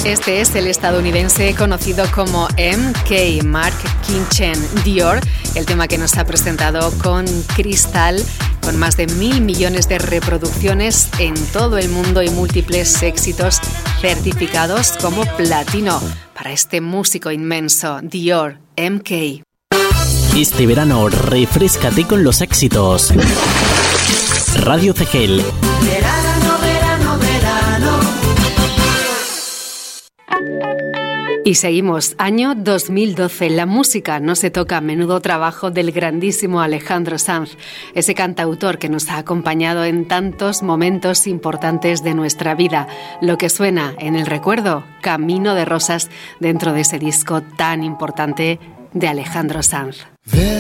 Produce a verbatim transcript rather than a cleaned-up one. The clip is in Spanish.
Este es el estadounidense conocido como M K, Mark Kinchen Dior, el tema que nos ha presentado con Crystal, con más de mil millones de reproducciones en todo el mundo y múltiples éxitos certificados como platino para este músico inmenso, Dior, M K. Este verano, refréscate con los éxitos. Radio Cegel. Verano, verano, verano. Y seguimos, año dos mil doce, la música no se toca, menudo trabajo del grandísimo Alejandro Sanz, ese cantautor que nos ha acompañado en tantos momentos importantes de nuestra vida. Lo que suena en el recuerdo, Camino de Rosas, dentro de ese disco tan importante de Alejandro Sanz.